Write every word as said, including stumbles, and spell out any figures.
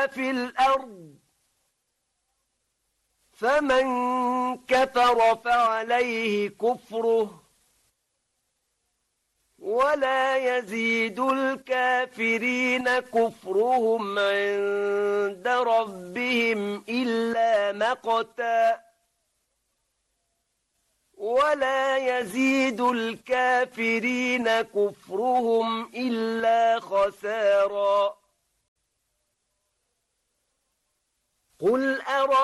في الأرض فمن كفر فعليه كفره ولا يزيد الكافرين كفرهم عند ربهم إلا مقتا ولا يزيد الكافرين كفرهم إلا خسارا. قل أرأيتم